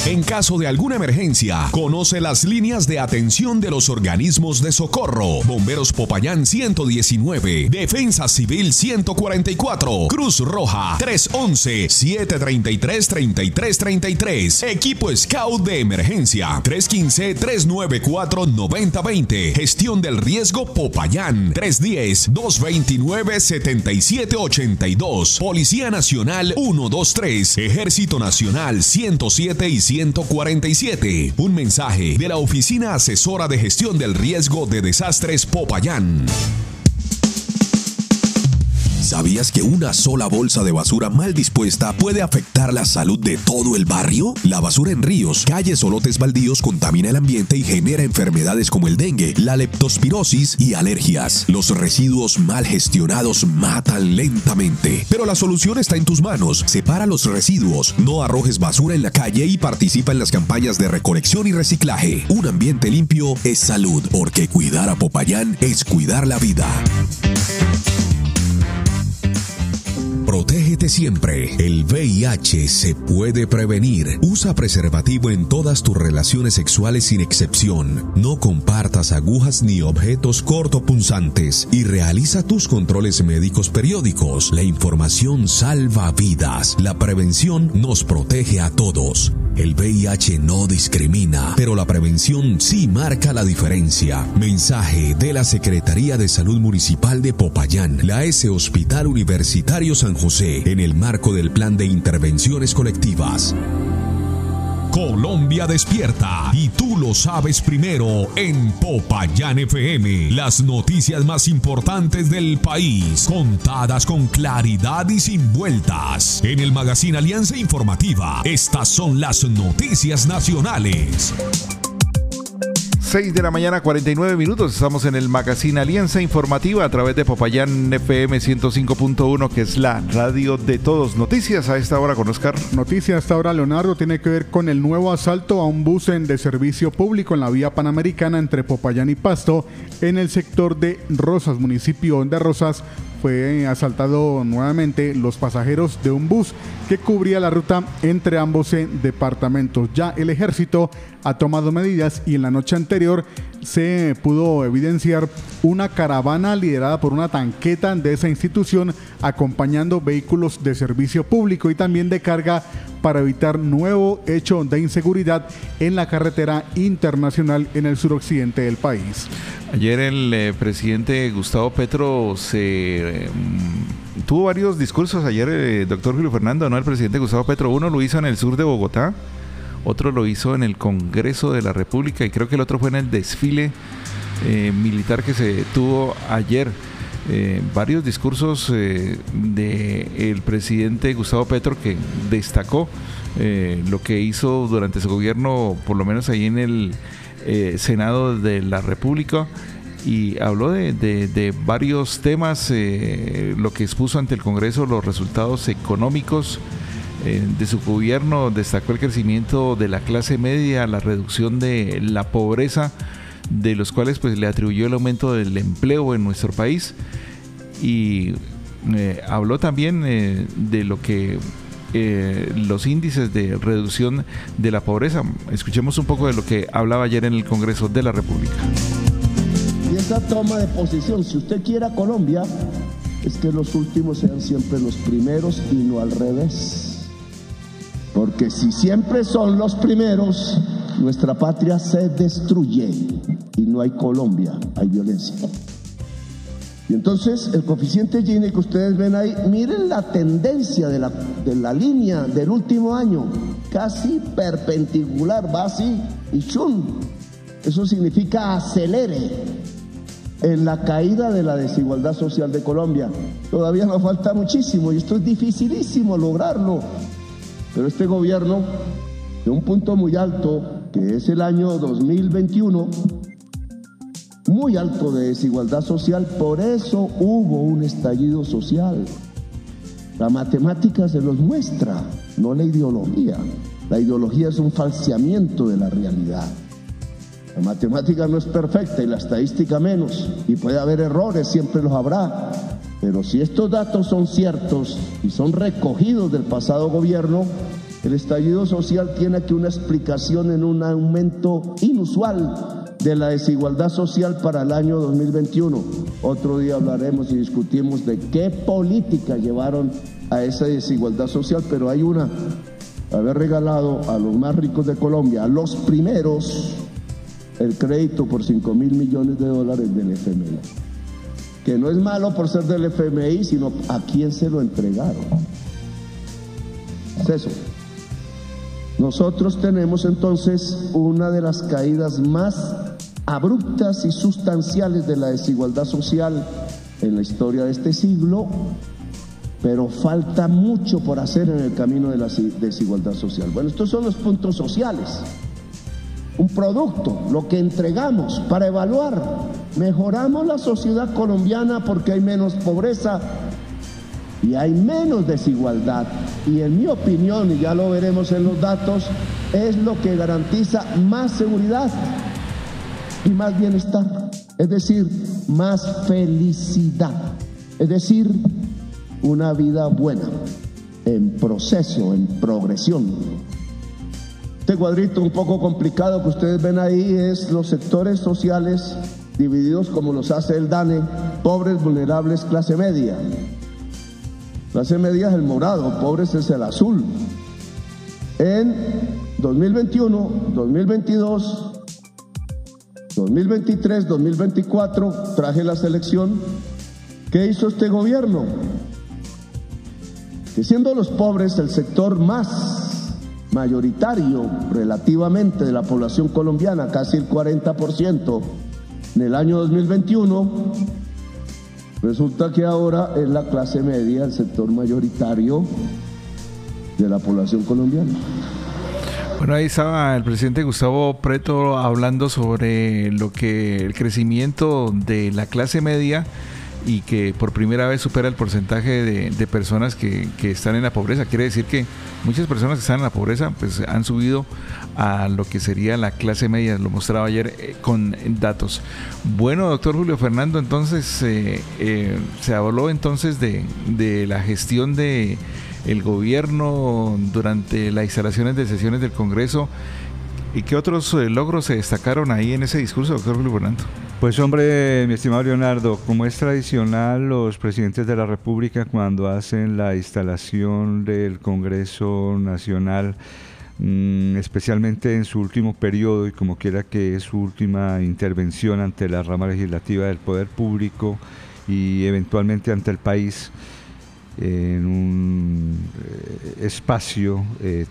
En caso de alguna emergencia, conoce las líneas de atención de los organismos de socorro. Bomberos Popayán 119, Defensa Civil 144, Cruz Roja 311-733-3333, Equipo Scout de Emergencia 315-394-9020, Gestión del Riesgo Popayán 310-229-7782, Policía Nacional 123, Ejército Nacional 107 y 147. Un mensaje de la Oficina Asesora de Gestión del Riesgo de Desastres Popayán. ¿Sabías que una sola bolsa de basura mal dispuesta puede afectar la salud de todo el barrio? La basura en ríos, calles o lotes baldíos contamina el ambiente y genera enfermedades como el dengue, la leptospirosis y alergias. Los residuos mal gestionados matan lentamente. Pero la solución está en tus manos. Separa los residuos, no arrojes basura en la calle y participa en las campañas de recolección y reciclaje. Un ambiente limpio es salud, porque cuidar a Popayán es cuidar la vida. Protégete siempre. El VIH se puede prevenir. Usa preservativo en todas tus relaciones sexuales sin excepción. No compartas agujas ni objetos cortopunzantes y realiza tus controles médicos periódicos. La información salva vidas. La prevención nos protege a todos. El VIH no discrimina, pero la prevención sí marca la diferencia. Mensaje de la Secretaría de Salud Municipal de Popayán, la S. Hospital Universitario San José, en el marco del Plan de Intervenciones Colectivas. Colombia despierta y tú lo sabes primero en Popayán FM. Las noticias más importantes del país, contadas con claridad y sin vueltas. En el Magazine Alianza Informativa, estas son las noticias nacionales. 6 de la mañana, 49 minutos. Estamos en el Magazine Alianza Informativa a través de Popayán FM 105.1, que es la radio de todos. Noticias a esta hora con Oscar. Noticia a esta hora, Leonardo, tiene que ver con el nuevo asalto a un bus de servicio público en la vía panamericana entre Popayán y Pasto, en el sector de Rosas, municipio de Rosas. Fue asaltado nuevamente los pasajeros de un bus que cubría la ruta entre ambos departamentos. Ya el ejército ha tomado medidas y en la noche anterior se pudo evidenciar una caravana liderada por una tanqueta de esa institución acompañando vehículos de servicio público y también de carga para evitar nuevo hecho de inseguridad en la carretera internacional en el suroccidente del país. Ayer el presidente Gustavo Petro tuvo varios discursos. Ayer, doctor Julio Fernando, ¿no? El presidente Gustavo Petro, uno lo hizo en el sur de Bogotá, otro lo hizo en el Congreso de la República y creo que el otro fue en el desfile militar que se tuvo ayer. Varios discursos del presidente Gustavo Petro que destacó lo que hizo durante su gobierno, por lo menos ahí en el Senado de la República, y habló de varios temas, lo que expuso ante el Congreso, los resultados económicos de su gobierno. Destacó el crecimiento de la clase media, la reducción de la pobreza, de los cuales pues le atribuyó el aumento del empleo en nuestro país, y habló también de lo que los índices de reducción de la pobreza. Escuchemos un poco de lo que hablaba ayer en el Congreso de la República. Y esa toma de posición, si usted quiere a Colombia, es que los últimos sean siempre los primeros y no al revés. Porque si siempre son los primeros, nuestra patria se destruye y no hay Colombia, hay violencia. Y entonces el coeficiente Gini que ustedes ven ahí, miren la tendencia de la línea del último año, casi perpendicular, va así y chun. Eso significa acelere en la caída de la desigualdad social de Colombia. Todavía nos falta muchísimo y esto es dificilísimo lograrlo. Pero este gobierno, de un punto muy alto, que es el año 2021, muy alto de desigualdad social, por eso hubo un estallido social. La matemática se los muestra, no la ideología. La ideología es un falseamiento de la realidad. La matemática no es perfecta y la estadística menos, y puede haber errores, siempre los habrá. Pero si estos datos son ciertos y son recogidos del pasado gobierno, El estallido social tiene aquí una explicación en un aumento inusual de la desigualdad social para el año 2021. Otro día hablaremos y discutimos de qué política llevaron a esa desigualdad social, pero hay una: haber regalado a los más ricos de Colombia, a los primeros, el crédito por $5.000 millones del FMI. Que no es malo por ser del FMI, sino a quién se lo entregaron. Es eso. Nosotros tenemos entonces una de las caídas más abruptas y sustanciales de la desigualdad social en la historia de este siglo, pero falta mucho por hacer en el camino de la desigualdad social. Bueno, estos son los puntos sociales. Un producto, lo que entregamos para evaluar. Mejoramos la sociedad colombiana porque hay menos pobreza y hay menos desigualdad. Y en mi opinión, y ya lo veremos en los datos, es lo que garantiza más seguridad y más bienestar. Es decir, más felicidad. Es decir, una vida buena, en proceso, en progresión. Este cuadrito un poco complicado que ustedes ven ahí es los sectores sociales divididos como los hace el DANE: pobres, vulnerables, clase media. Clase media es el morado, pobres es el azul. En 2021, 2022, 2023, 2024 traje la selección. ¿Qué hizo este gobierno? Que siendo los pobres el sector más mayoritario relativamente de la población colombiana, casi el 40% en el año 2021, resulta que ahora es la clase media el sector mayoritario de la población colombiana. Bueno, ahí estaba el presidente Gustavo Petro hablando sobre lo que el crecimiento de la clase media, y que por primera vez supera el porcentaje de personas que están en la pobreza. Quiere decir que muchas personas que están en la pobreza pues han subido a lo que sería la clase media. Lo mostraba ayer con datos. Bueno, doctor Julio Fernando, entonces se habló entonces de la gestión de el gobierno durante las instalaciones de sesiones del Congreso. ¿Y qué otros logros se destacaron ahí en ese discurso, doctor Julio Fernando? Pues hombre, mi estimado Leonardo, como es tradicional, los presidentes de la República, cuando hacen la instalación del Congreso Nacional, especialmente en su último periodo, y como quiera que es su última intervención ante la rama legislativa del poder público y eventualmente ante el país, en un espacio de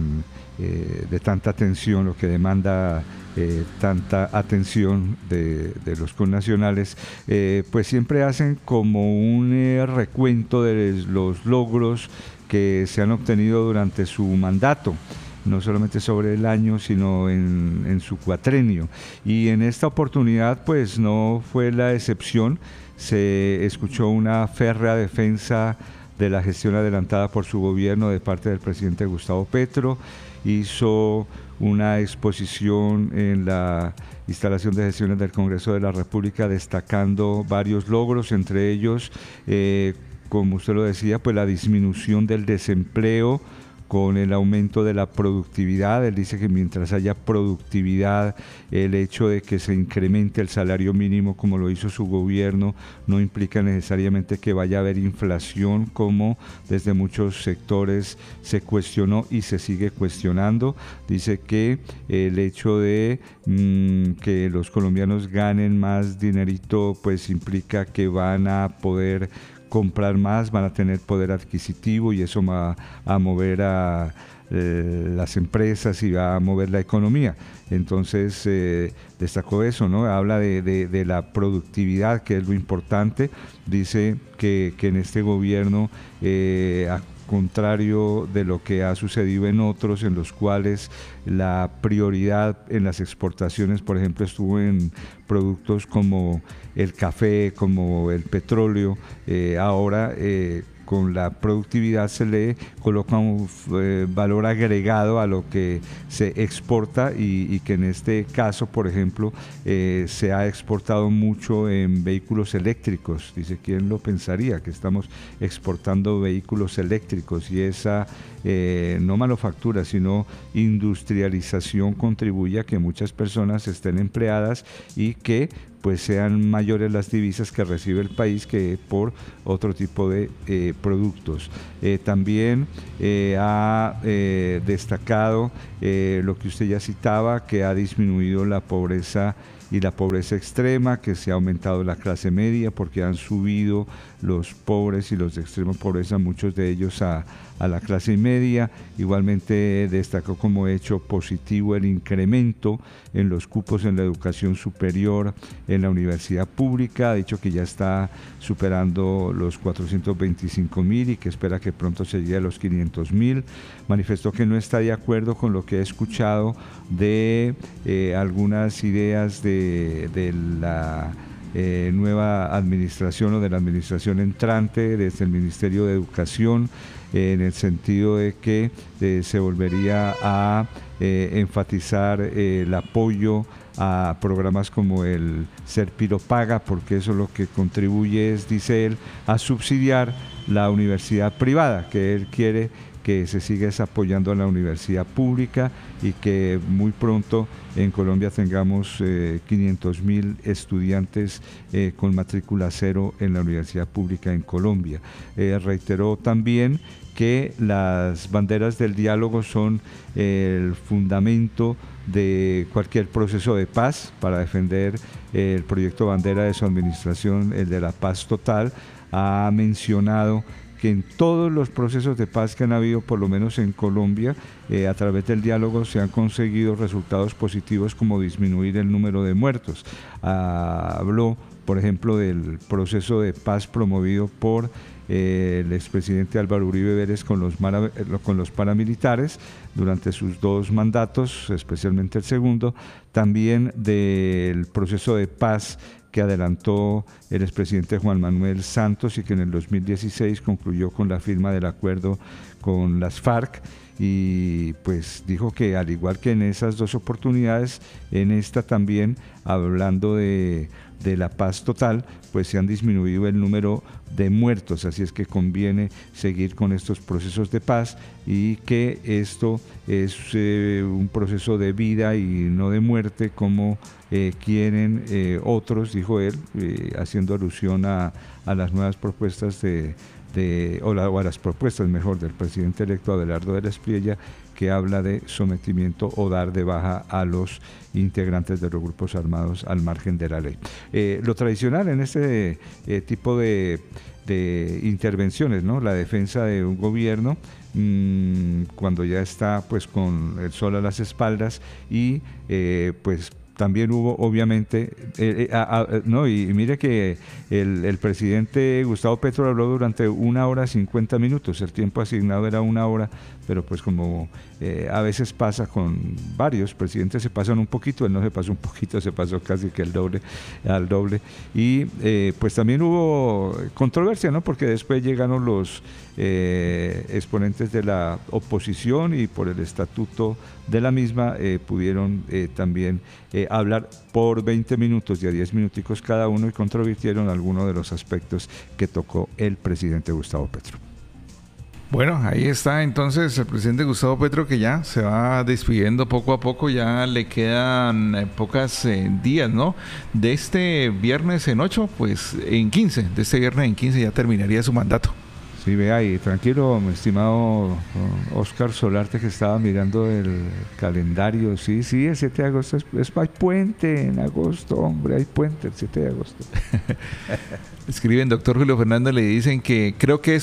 tanta atención, lo que demanda tanta atención de los connacionales, pues siempre hacen como un recuento de los logros que se han obtenido durante su mandato, no solamente sobre el año, sino en su cuatrenio. Y en esta oportunidad pues no fue la excepción. Se escuchó una férrea defensa de la gestión adelantada por su gobierno de parte del presidente Gustavo Petro. Hizo una exposición en la instalación de sesiones del Congreso de la República destacando varios logros, entre ellos, como usted lo decía, pues la disminución del desempleo con el aumento de la productividad. Él dice que mientras haya productividad, el hecho de que se incremente el salario mínimo como lo hizo su gobierno no implica necesariamente que vaya a haber inflación, como desde muchos sectores se cuestionó y se sigue cuestionando. Dice que el hecho de que los colombianos ganen más dinerito pues implica que van a poder comprar más, van a tener poder adquisitivo y eso va a mover a las empresas y va a mover la economía. Entonces destacó eso, ¿no? Habla de la productividad, que es lo importante. Dice que en este gobierno, contrario de lo que ha sucedido en otros, en los cuales la prioridad en las exportaciones, por ejemplo, estuvo en productos como el café, como el petróleo, ahora con la productividad se le coloca un valor agregado a lo que se exporta y que en este caso, por ejemplo, se ha exportado mucho en vehículos eléctricos. Dice, ¿quién lo pensaría? Que estamos exportando vehículos eléctricos, y esa no manufactura, sino industrialización contribuye a que muchas personas estén empleadas y que pues sean mayores las divisas que recibe el país que por otro tipo de productos. También ha destacado lo que usted ya citaba, que ha disminuido la pobreza y la pobreza extrema, que se ha aumentado la clase media porque han subido los pobres y los de extrema pobreza, muchos de ellos a la clase media. Igualmente destacó como hecho positivo el incremento en los cupos en la educación superior en la universidad pública. Ha dicho que ya está superando los 425.000 y que espera que pronto se llegue a los 500.000. Manifestó que no está de acuerdo con lo que ha escuchado de algunas ideas de la nueva administración o de la administración entrante desde el Ministerio de Educación, en el sentido de que se volvería a enfatizar el apoyo a programas como el Ser Piro Paga, porque eso lo que contribuye es, dice él, a subsidiar la universidad privada, que él quiere que se siga apoyando a la universidad pública y que muy pronto en Colombia tengamos 500.000 estudiantes con matrícula cero en la universidad pública en Colombia. Reiteró también que las banderas del diálogo son el fundamento de cualquier proceso de paz. Para defender el proyecto bandera de su administración, el de la paz total, ha mencionado que en todos los procesos de paz que han habido, por lo menos en Colombia, a través del diálogo se han conseguido resultados positivos como disminuir el número de muertos. Habló, por ejemplo, del proceso de paz promovido por el expresidente Álvaro Uribe Vélez con los paramilitares durante sus 2 mandatos, especialmente el segundo. También del proceso de paz que adelantó el expresidente Juan Manuel Santos y que en el 2016 concluyó con la firma del acuerdo con las FARC, y pues dijo que al igual que en esas 2 oportunidades, en esta también, hablando de la paz total, pues se han disminuido el número de muertos, así es que conviene seguir con estos procesos de paz y que esto es un proceso de vida y no de muerte como quieren otros, dijo él, haciendo alusión a las nuevas propuestas o a las propuestas mejor del presidente electo Abelardo de la Espriella, que habla de sometimiento o dar de baja a los integrantes de los grupos armados al margen de la ley. Lo tradicional en este tipo de intervenciones, ¿no? La defensa de un gobierno cuando ya está pues con el sol a las espaldas y pues también hubo obviamente, no, y mire que el presidente Gustavo Petro habló durante 1 hora 50 minutos, el tiempo asignado era 1 hora, pero pues como a veces pasa con varios presidentes, se pasan un poquito, él no se pasó un poquito, se pasó casi que al doble, y pues también hubo controversia, ¿no? Porque después llegaron los exponentes de la oposición y por el estatuto de la misma pudieron también hablar por 20 minutos y a 10 minuticos cada uno y controvirtieron algunos de los aspectos que tocó el presidente Gustavo Petro. Bueno, ahí está entonces el presidente Gustavo Petro, que ya se va despidiendo poco a poco, ya le quedan pocos días, ¿no? De este viernes en 8, pues en 15, de este viernes en 15 ya terminaría su mandato. Sí, vea, y tranquilo, mi estimado Oscar Solarte, que estaba mirando el calendario. Sí, el 7 de agosto hay puente en agosto, hombre, hay puente el 7 de agosto. Escriben, doctor Julio Fernando, le dicen que creo que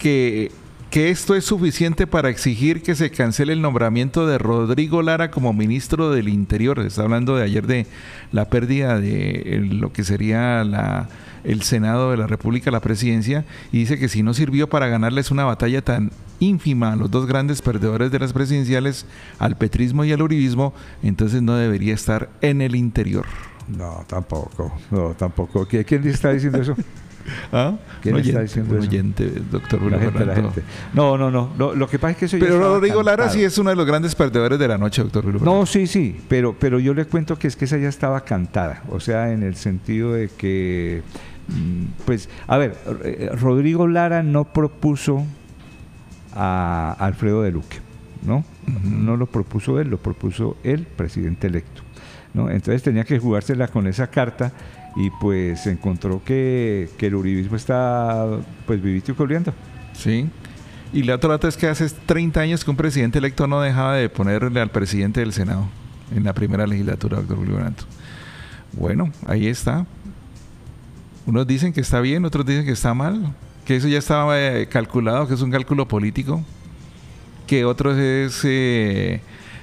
esto es suficiente para exigir que se cancele el nombramiento de Rodrigo Lara como ministro del Interior. Está hablando de ayer de la pérdida de lo que sería el Senado de la República, la presidencia, y dice que si no sirvió para ganarles una batalla tan ínfima a los 2 grandes perdedores de las presidenciales, al petrismo y al uribismo, entonces no debería estar en el Interior. No, tampoco. ¿Quién le está diciendo eso? ¿Ah? ¿Quién está diciendo eso? Oyente, doctor Julio Fernando. La gente. No, lo que pasa es que eso pero Rodrigo Lara sí es uno de los grandes perdedores de la noche, doctor Julio Fernando. No, sí, pero yo le cuento que es que esa ya estaba cantada, o sea, en el sentido de que, pues, a ver, Rodrigo Lara no propuso a Alfredo de Luque, ¿no? No lo propuso él, lo propuso el presidente electo, ¿no? Entonces tenía que jugársela con esa carta y pues se encontró que el uribismo está pues vivito y coleando. Sí. Y la otra es que hace 30 años que un presidente electo no dejaba de ponerle al presidente del Senado en la primera legislatura, doctor Julio Fernando. Bueno, ahí está. Unos dicen que está bien, otros dicen que está mal, que eso ya estaba calculado, que es un cálculo político, que otros es que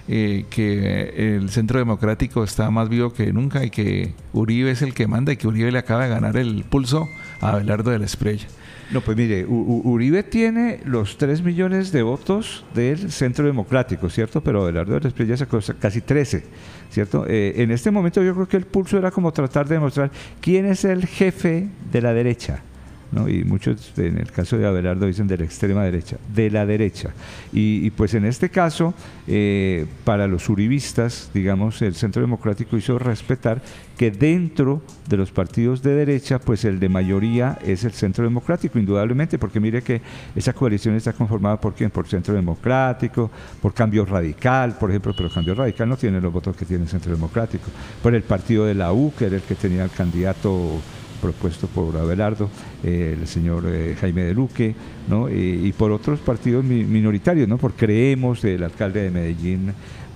el Centro Democrático está más vivo que nunca y que Uribe es el que manda y que Uribe le acaba de ganar el pulso a Abelardo de la Espriella. No, pues mire, Uribe tiene los 3 millones de votos del Centro Democrático, ¿cierto? Pero Abelardo de la Espriella sacó casi 13, ¿cierto? En este momento yo creo que el pulso era como tratar de demostrar quién es el jefe de la derecha, ¿no? Y muchos, en el caso de Abelardo, dicen de la extrema derecha, de la derecha. Y pues en este caso, para los uribistas, digamos, el Centro Democrático hizo respetar que dentro de los partidos de derecha, pues el de mayoría es el Centro Democrático, indudablemente, porque mire que esa coalición está conformada por ¿quién? Por Centro Democrático, por Cambio Radical, por ejemplo, pero Cambio Radical no tiene los votos que tiene el Centro Democrático, por el partido de la U, que era el que tenía el candidato propuesto por Abelardo, el señor Jaime de Luque, ¿no? Y por otros partidos minoritarios, ¿no? Por Creemos, el alcalde de Medellín,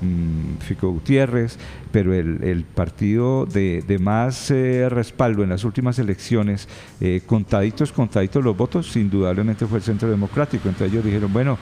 Fico Gutiérrez, pero el partido de más respaldo en las últimas elecciones, contaditos los votos, indudablemente fue el Centro Democrático. Entonces ellos dijeron, bueno,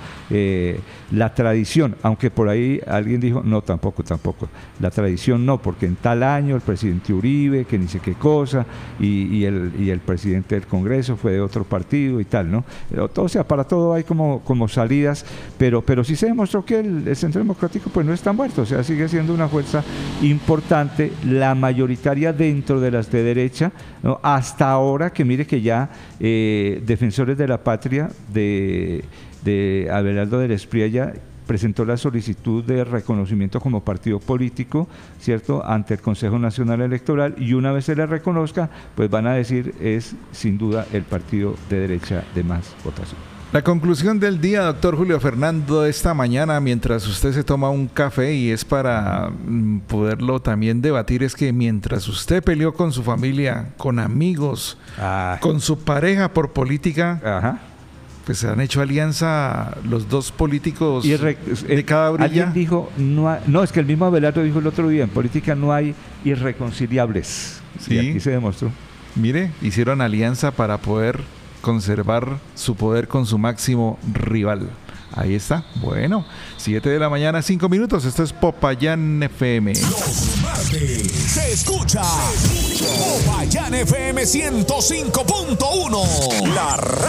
la tradición, aunque por ahí alguien dijo, no, tampoco, la tradición no, porque en tal año el presidente Uribe, que ni sé qué cosa, y el presidente del Congreso fue de otro partido y tal, ¿no? O sea, para todo hay como salidas, pero sí se demostró que el Centro Democrático pues no está muerto, o sea, sigue siendo una fuerza importante, la mayoritaria dentro de las de derecha, ¿no? Hasta ahora que mire que ya Defensores de la Patria de Abelardo de la Espriella presentó la solicitud de reconocimiento como partido político, ¿cierto?, ante el Consejo Nacional Electoral, y una vez se le reconozca, pues van a decir es sin duda el partido de derecha de más votación. La conclusión del día, doctor Julio Fernando, de esta mañana, mientras usted se toma un café, y es para poderlo también debatir, es que mientras usted peleó con su familia, con amigos, con su pareja por política, pues se han hecho alianza los dos políticos de cada orilla. Alguien dijo, no, es que el mismo Abelardo dijo el otro día, en política no hay irreconciliables. Sí. Y aquí se demostró. Mire, hicieron alianza para poder conservar su poder con su máximo rival. Ahí está. Bueno, 7 de la mañana, 5 minutos. Esto es Popayán FM. Los martes se escucha Popayán FM 105.1. La